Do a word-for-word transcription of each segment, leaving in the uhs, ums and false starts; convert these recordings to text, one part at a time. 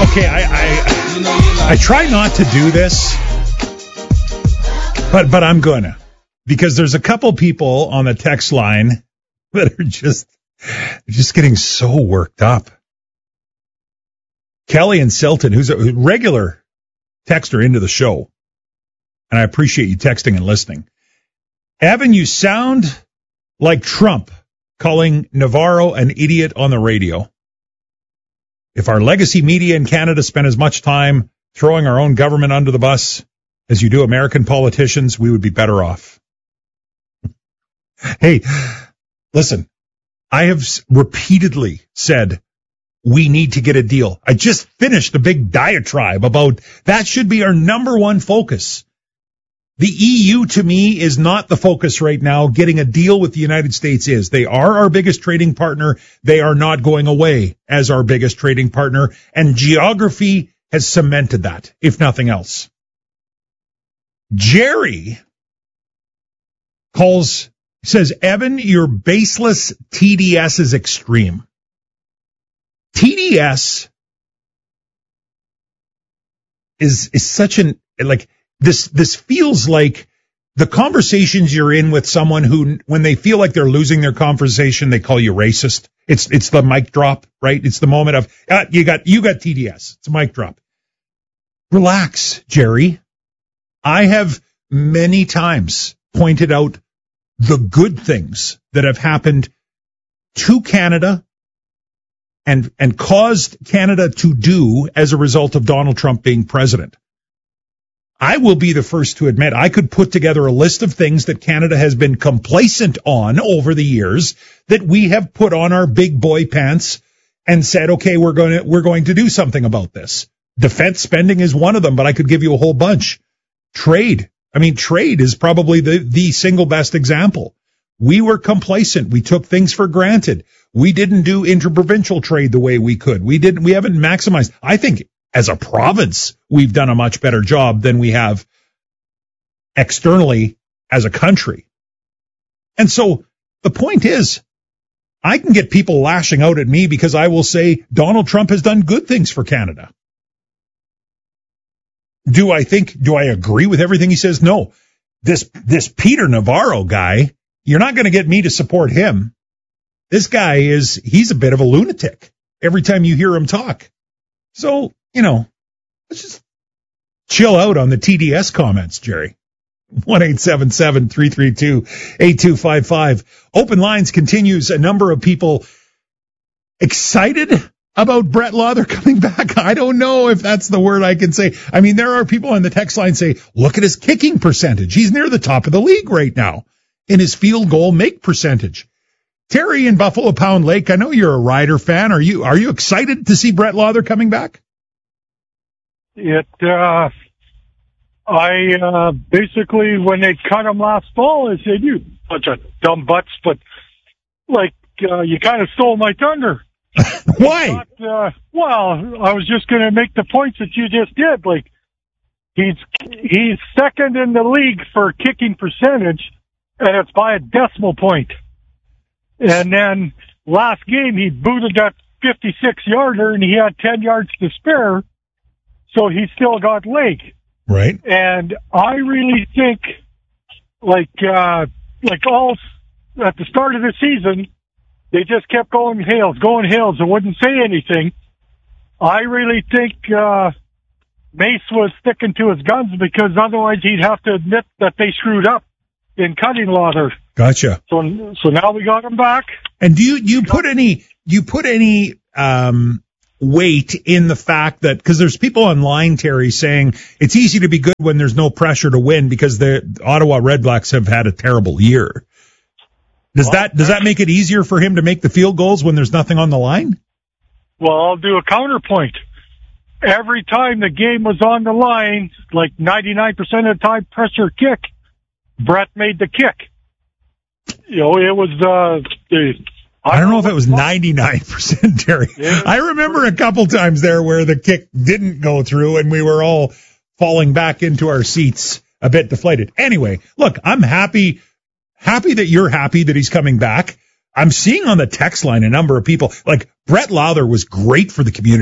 Okay, I, I I try not to do this, but but I'm gonna, because there's a couple people on the text line that are just just getting so worked up. Kelly and Silton, who's a regular texter into the show, and I appreciate you texting and listening. Evan, you sound like Trump calling Navarro an idiot on the radio. If our legacy media in Canada spent as much time throwing our own government under the bus as you do American politicians, we would be better off. Hey, listen, I have repeatedly said we need to get a deal. I just finished a big diatribe about that should be our number one focus. The E U, to me, is not the focus right now. Getting a deal with the United States is. They are our biggest trading partner. They are not going away as our biggest trading partner. And geography has cemented that, if nothing else. Jerry calls, says, Evan, your baseless T D S is extreme. T D S is, is such an, like, This this feels like the conversations you're in with someone who, when they feel like they're losing their conversation, they call you racist. It's it's the mic drop, right? It's the moment of, ah, you got you got T D S. It's a mic drop. Relax, Jerry. I have many times pointed out the good things that have happened to Canada and and caused Canada to do as a result of Donald Trump being president. I will be the first to admit I could put together a list of things that Canada has been complacent on over the years that we have put on our big boy pants and said, okay, we're going to, we're going to do something about this. Defense spending is one of them, but I could give you a whole bunch. Trade. I mean, trade is probably the, the single best example. We were complacent. We took things for granted. We didn't do interprovincial trade the way we could. We didn't, we haven't maximized. I think as a province, we've done a much better job than we have externally as a country. And so the point is, I can get people lashing out at me because I will say Donald Trump has done good things for Canada. Do I think, do I agree with everything he says? No. This, this Peter Navarro guy, you're not going to get me to support him. This guy is, he's a bit of a lunatic every time you hear him talk. So, you know, let's just chill out on the T D S comments, Jerry. one eight seven seven, three three two, eight two five five. Open Lines continues. A number of people excited about Brett Lauther coming back. I don't know if that's the word I can say. I mean, there are people on the text line say, look at his kicking percentage. He's near the top of the league right now in his field goal make percentage. Terry in Buffalo Pound Lake, I know you're a Rider fan. Are you, are you excited to see Brett Lauther coming back? It, uh, I, uh, basically, when they cut him last fall, I said, you bunch of dumb butts, but, like, uh, you kind of stole my thunder. Why? Thought, uh, well, I was just going to make the points that you just did. Like, he's, he's second in the league for kicking percentage, and it's by a decimal point. And then last game, he booted that fifty-six yarder, and he had ten yards to spare. So he still got leg. Right. And I really think, like, uh, like all, at the start of the season, they just kept going Hales, going Hales, and wouldn't say anything. I really think, uh, Mace was sticking to his guns because otherwise he'd have to admit that they screwed up in cutting Lauther. Gotcha. So, so now we got him back. And do you, you put any, do you put any, um, weight in the fact that, because there's people online, Terry, saying it's easy to be good when there's no pressure to win because the Ottawa Redblacks have had a terrible year. Does well, that does that make it easier for him to make the field goals when there's nothing on the line? Well, I'll do a counterpoint. Every time the game was on the line, like ninety-nine percent of the time, pressure kick, Brett made the kick. You know, it was uh, the. I don't know if it was ninety-nine percent, Terry. Yeah. I remember a couple times there where the kick didn't go through and we were all falling back into our seats a bit deflated. Anyway, look, I'm happy, happy that you're happy that he's coming back. I'm seeing on the text line a number of people, like Brett Lauther was great for the community.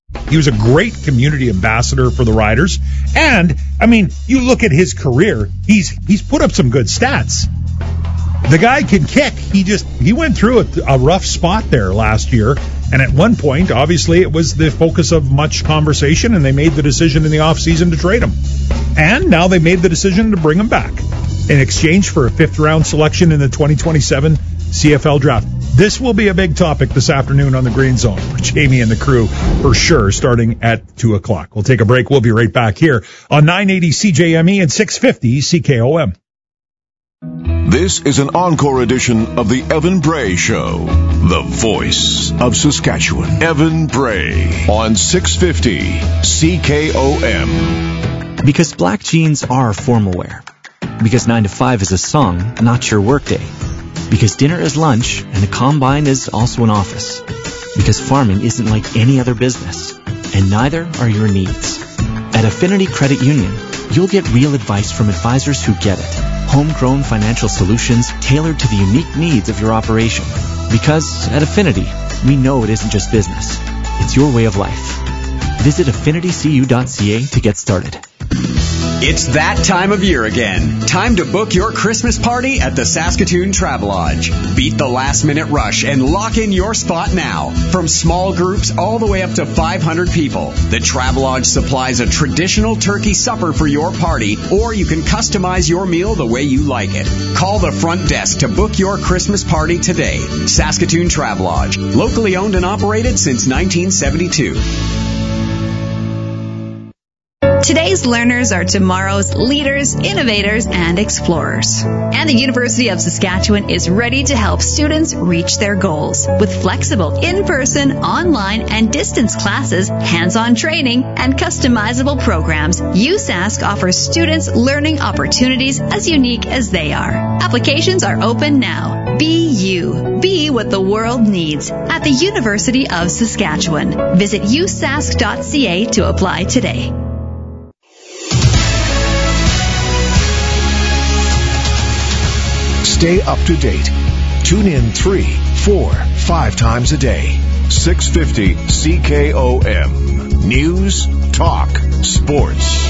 He was a great community ambassador for the Riders. And, I mean, you look at his career, he's he's put up some good stats. The guy can kick. He just, he went through a, a rough spot there last year. And at one point, obviously, it was the focus of much conversation, and they made the decision in the offseason to trade him. And now they made the decision to bring him back in exchange for a fifth-round selection in the twenty twenty-seven C F L draft. This will be a big topic this afternoon on the Green Zone for Jamie and the crew, for sure, starting at two o'clock. We'll take a break. We'll be right back here on nine eighty C J M E and six fifty C K O M. This is an encore edition of the Evan Bray Show, the voice of Saskatchewan. Evan Bray on six fifty C K O M. Because black jeans are formal wear. Because nine to five is a song, not your workday. Because dinner is lunch, and a combine is also an office. Because farming isn't like any other business, and neither are your needs. At Affinity Credit Union, you'll get real advice from advisors who get it. Homegrown financial solutions tailored to the unique needs of your operation. Because at Affinity, we know it isn't just business. It's your way of life. Visit affinity c u dot c a to get started. It's that time of year again. Time to book your Christmas party at the Saskatoon Travelodge. Beat the last-minute rush and lock in your spot now. From small groups all the way up to five hundred people, the Travelodge supplies a traditional turkey supper for your party, or you can customize your meal the way you like it. Call the front desk to book your Christmas party today. Saskatoon Travelodge, locally owned and operated since nineteen seventy-two. Today's learners are tomorrow's leaders, innovators, and explorers. And the University of Saskatchewan is ready to help students reach their goals. With flexible in-person, online, and distance classes, hands-on training, and customizable programs, U S A S C offers students learning opportunities as unique as they are. Applications are open now. Be you. Be what the world needs at the University of Saskatchewan. Visit u s a s c dot c a to apply today. Stay up to date. Tune in three, four, five times a day. six fifty C K O M. News, talk, sports.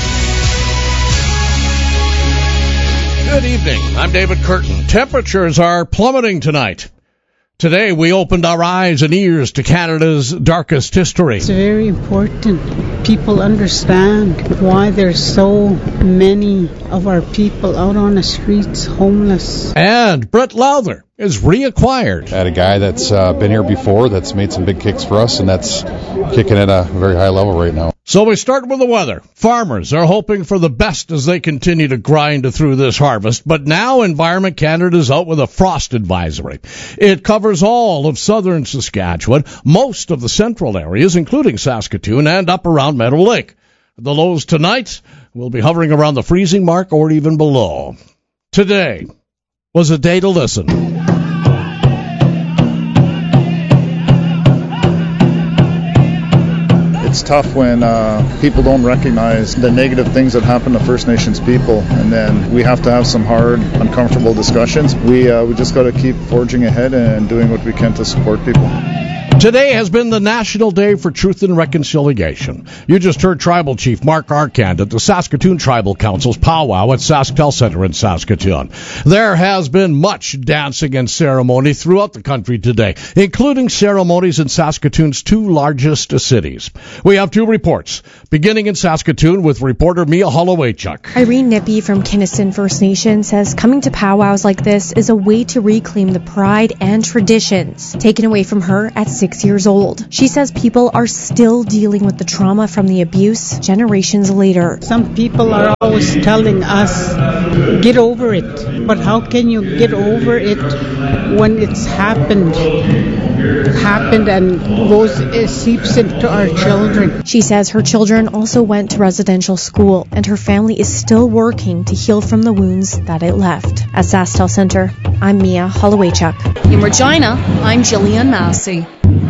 Good evening. I'm David Curtin. Temperatures are plummeting tonight. Today we opened our eyes and ears to Canada's darkest history. It's very important. People understand why there's so many of our people out on the streets homeless. And Brett Lowther is reacquired. I had a guy that's uh, been here before that's made some big kicks for us, and that's kicking at a very high level right now. So we start with the weather. Farmers are hoping for the best as they continue to grind through this harvest. But now Environment Canada is out with a frost advisory. It covers all of southern Saskatchewan, most of the central areas, including Saskatoon and up around Meadow Lake. The lows tonight will be hovering around the freezing mark or even below. Today was a day to listen. It's tough when uh, people don't recognize the negative things that happen to First Nations people, and then we have to have some hard, uncomfortable discussions. We uh, we just got to keep forging ahead and doing what we can to support people. Today has been the National Day for Truth and Reconciliation. You just heard Tribal Chief Mark Arcand at the Saskatoon Tribal Council's powwow at SaskTel Centre in Saskatoon. There has been much dancing and ceremony throughout the country today, including ceremonies in Saskatoon's two largest cities. We have two reports, beginning in Saskatoon with reporter Mia Hollowaychuk. Irene Nippy from Kinnison First Nation says coming to powwows like this is a way to reclaim the pride and traditions taken away from her at six years old. She says people are still dealing with the trauma from the abuse generations later. Some people are always telling us, get over it. But how can you get over it when it's happened? happened and goes, it seeps into our children. She says her children also went to residential school and her family is still working to heal from the wounds that it left. At SaskTel Centre, I'm Mia Hollowaychuk. In Regina, I'm Jillian Massey.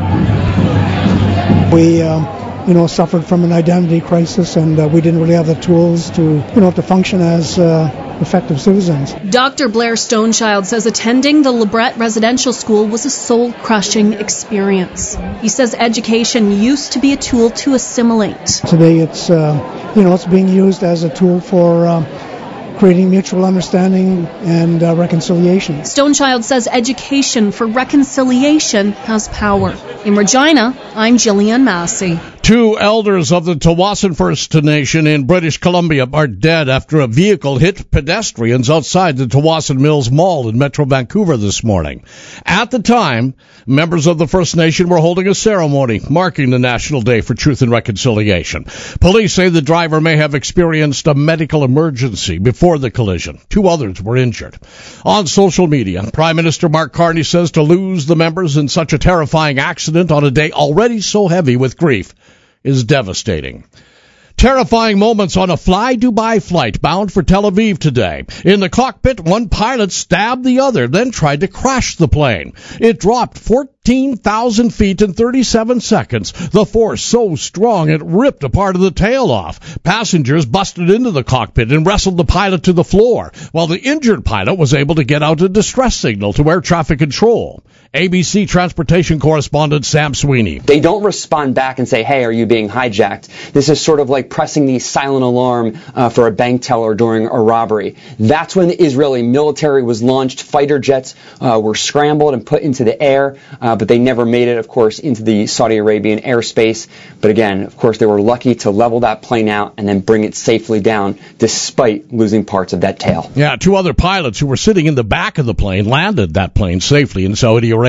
We, um, you know, suffered from an identity crisis, and uh, we didn't really have the tools to, you know, to function as uh, effective citizens. Doctor Blair Stonechild says attending the LeBret Residential School was a soul-crushing experience. He says education used to be a tool to assimilate. Today it's, uh, you know, it's being used as a tool for um, creating mutual understanding and uh, reconciliation. Stonechild says education for reconciliation has power. In Regina, I'm Jillian Massey. Two elders of the Tsawwassen First Nation in British Columbia are dead after a vehicle hit pedestrians outside the Tsawwassen Mills Mall in Metro Vancouver this morning. At the time, members of the First Nation were holding a ceremony marking the National Day for Truth and Reconciliation. Police say the driver may have experienced a medical emergency before the collision. Two others were injured. On social media, Prime Minister Mark Carney says to lose the members in such a terrifying accident on a day already so heavy with grief is devastating. Terrifying moments on a Fly Dubai flight bound for Tel Aviv today. In the cockpit, one pilot stabbed the other, then tried to crash the plane. It dropped fourteen thousand feet in thirty-seven seconds. The force so strong it ripped a part of the tail off. Passengers busted into the cockpit and wrestled the pilot to the floor, while the injured pilot was able to get out a distress signal to air traffic control. A B C transportation correspondent Sam Sweeney. They don't respond back and say, hey, are you being hijacked? This is sort of like pressing the silent alarm uh, for a bank teller during a robbery. That's when the Israeli military was launched. Fighter jets uh, were scrambled and put into the air, uh, but they never made it, of course, into the Saudi Arabian airspace. But again, of course, they were lucky to level that plane out and then bring it safely down, despite losing parts of that tail. Yeah, two other pilots who were sitting in the back of the plane landed that plane safely in Saudi Arabia.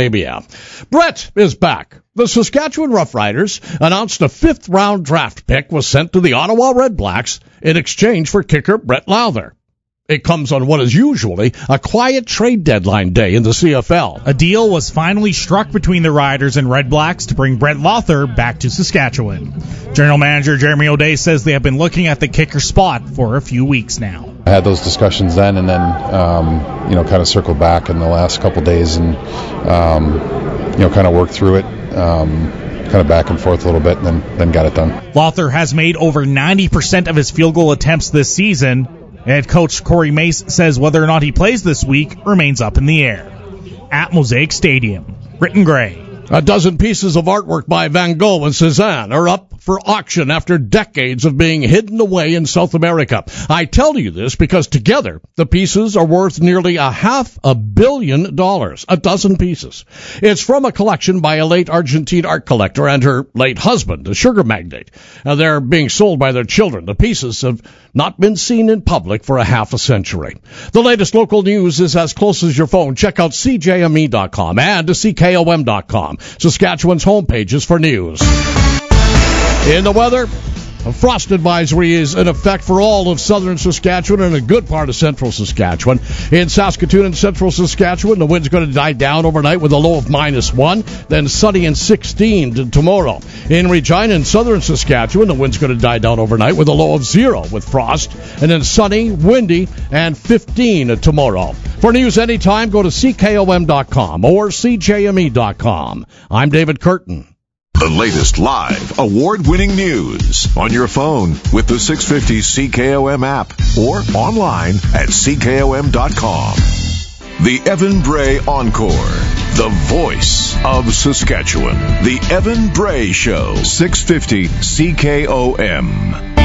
Brett is back. The Saskatchewan Roughriders announced a fifth-round draft pick was sent to the Ottawa Red Blacks in exchange for kicker Brett Lowther. It comes on what is usually a quiet trade deadline day in the C F L. A deal was finally struck between the Riders and Red Blacks to bring Brett Lowther back to Saskatchewan. General Manager Jeremy O'Day says they have been looking at the kicker spot for a few weeks now. I had those discussions then and then, um, you know, kind of circled back in the last couple days and, um, you know, kind of worked through it. Um, kind of back and forth a little bit and then, then got it done. Lowther has made over ninety percent of his field goal attempts this season. Head coach Corey Mace says whether or not he plays this week remains up in the air. At Mosaic Stadium, Britton Gray. A dozen pieces of artwork by Van Gogh and Cézanne are up for auction after decades of being hidden away in South America. I tell you this because together the pieces are worth nearly a half a billion dollars, a dozen pieces. It's from a collection by a late Argentine art collector and her late husband, a sugar magnate. Now, they're being sold by their children. The pieces have not been seen in public for a half a century. The latest local news is as close as your phone. Check out C J M E dot com and C K O M dot com. Saskatchewan's home pages for news. In the weather, a frost advisory is in effect for all of southern Saskatchewan and a good part of central Saskatchewan. In Saskatoon and central Saskatchewan, the wind's going to die down overnight with a low of minus one, then sunny and sixteen tomorrow. In Regina and southern Saskatchewan, the wind's going to die down overnight with a low of zero with frost, and then sunny, windy, and fifteen tomorrow. For news anytime, go to C K O M dot com or C J M E dot com. I'm David Curtin. The latest live, award-winning news on your phone with the six fifty C K O M app or online at C K O M dot com. The Evan Bray Encore, the voice of Saskatchewan. The Evan Bray Show, six fifty C K O M.